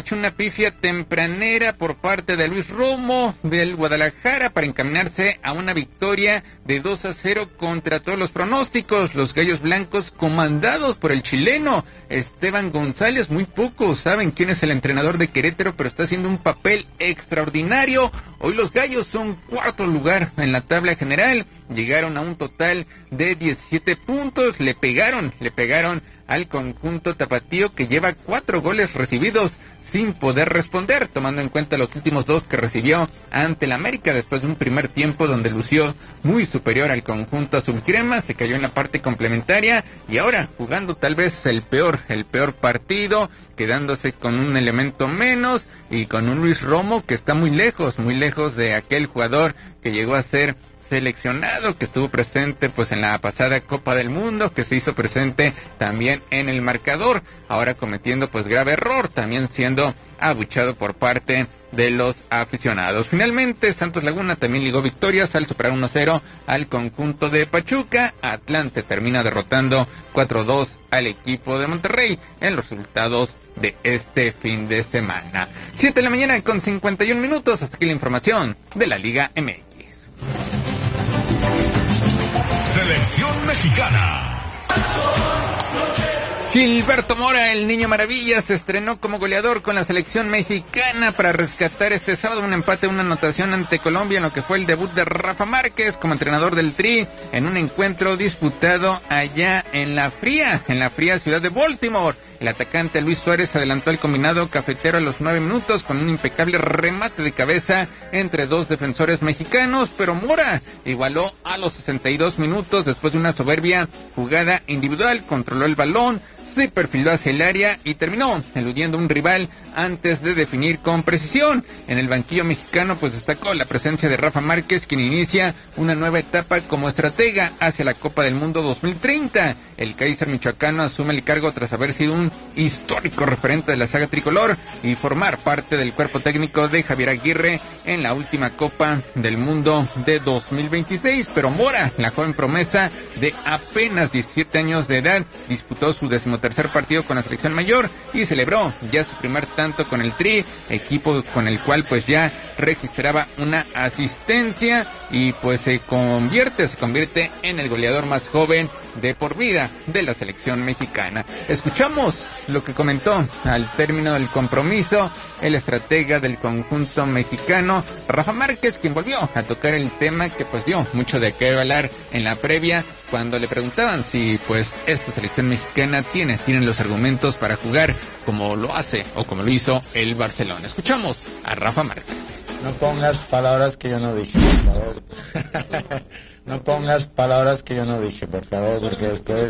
noche una pifia tempranera por parte de Luis Romo del Guadalajara para encaminarse a una victoria de 2-0 contra todos los pronósticos. Los Gallos Blancos, comandados por el chileno Esteban González, muy pocos saben quién es el entrenador de Querétaro, pero está haciendo un papel extraordinario. Hoy los Gallos son cuarto lugar en la tabla general, llegaron a un total de 17 puntos, le pegaron al conjunto tapatío, que lleva 4 goles recibidos sin poder responder, tomando en cuenta los últimos 2 que recibió ante el América después de un primer tiempo donde lució muy superior al conjunto azulcrema. Se cayó en la parte complementaria y ahora jugando tal vez el peor partido, quedándose con un elemento menos y con un Luis Romo que está muy lejos de aquel jugador que llegó a ser seleccionado, que estuvo presente pues en la pasada Copa del Mundo, que se hizo presente también en el marcador, ahora cometiendo pues grave error, también siendo abuchado por parte de los aficionados. Finalmente Santos Laguna también ligó victorias al superar 1-0 al conjunto de Pachuca. Atlante termina derrotando 4-2 al equipo de Monterrey en los resultados de este fin de semana. 7 de la mañana con 51 minutos, hasta aquí la información de la Liga MX. Selección mexicana. Gilberto Mora, el Niño Maravilla, se estrenó como goleador con la selección mexicana para rescatar este sábado un empate, una anotación ante Colombia en lo que fue el debut de Rafa Márquez como entrenador del Tri en un encuentro disputado allá en la fría ciudad de Baltimore. El atacante Luis Suárez adelantó al combinado cafetero a los 9 minutos con un impecable remate de cabeza entre 2 defensores mexicanos, pero Mora igualó a los 62 minutos después de una soberbia jugada individual, controló el balón, se perfiló hacia el área y terminó eludiendo a un rival antes de definir con precisión. En el banquillo mexicano pues destacó la presencia de Rafa Márquez, quien inicia una nueva etapa como estratega hacia la Copa del Mundo 2030. El Kaiser michoacano asume el cargo tras haber sido un histórico referente de la saga tricolor y formar parte del cuerpo técnico de Javier Aguirre en la última Copa del Mundo de 2026. Pero Mora, la joven promesa de apenas 17 años de edad, disputó su 13º partido con la selección mayor y celebró ya su primer tanto con el Tri, equipo con el cual pues ya registraba una asistencia y pues se convierte en el goleador más joven de por vida de la selección mexicana. Escuchamos lo que comentó al término del compromiso el estratega del conjunto mexicano, Rafa Márquez, quien volvió a tocar el tema que pues dio mucho de qué hablar en la previa, cuando le preguntaban si pues esta selección mexicana tienen los argumentos para jugar como lo hace o como lo hizo el Barcelona. Escuchamos a Rafa Márquez. No pongas palabras que yo no dije, por favor. No pongas palabras que yo no dije, por favor, porque después...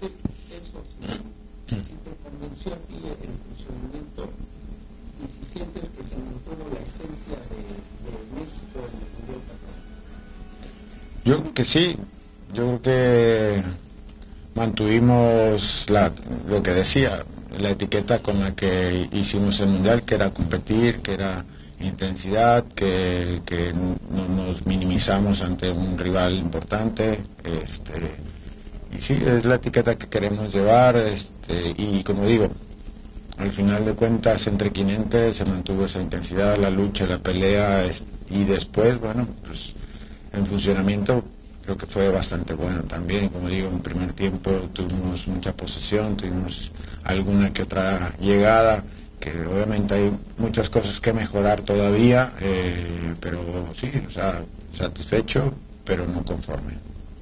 Si te convenció a ti el funcionamiento y si sientes que se mantuvo la esencia de México en el Mundial pasado. Yo creo que sí, yo creo que mantuvimos lo que decía, la etiqueta con la que hicimos el Mundial, que era competir, que era intensidad, que no nos minimizamos ante un rival importante, y sí, es la etiqueta que queremos llevar, y como digo, al final de cuentas entre 500 se mantuvo esa intensidad, la lucha, la pelea, y después, bueno, pues en funcionamiento creo que fue bastante bueno también. Como digo, en primer tiempo tuvimos mucha posesión, tuvimos alguna que otra llegada, que obviamente hay muchas cosas que mejorar todavía, pero sí, o sea, satisfecho, pero no conforme.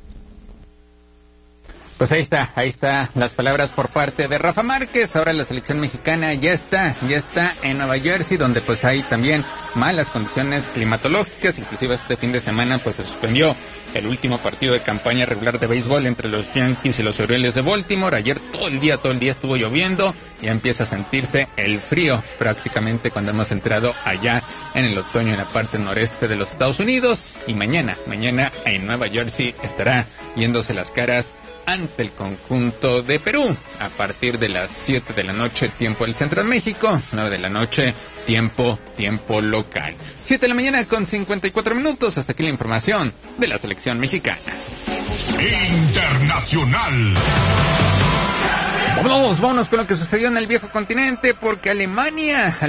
Pues ahí está las palabras por parte de Rafa Márquez. Ahora la selección mexicana ya está en Nueva Jersey, donde pues hay también malas condiciones climatológicas. Inclusive este fin de semana pues se suspendió el último partido de campaña regular de béisbol entre los Yankees y los Orioles de Baltimore. Ayer todo el día estuvo lloviendo. Ya empieza a sentirse el frío prácticamente cuando hemos entrado allá en el otoño en la parte noreste de los Estados Unidos. Y mañana en Nueva Jersey estará yéndose las caras ante el conjunto de Perú a partir de las 7 de la noche, tiempo del centro de México, 9 de la noche, tiempo local. 7 de la mañana con 54 minutos, hasta aquí la información de la selección mexicana. Internacional. Vámonos con lo que sucedió en el viejo continente, porque Alemania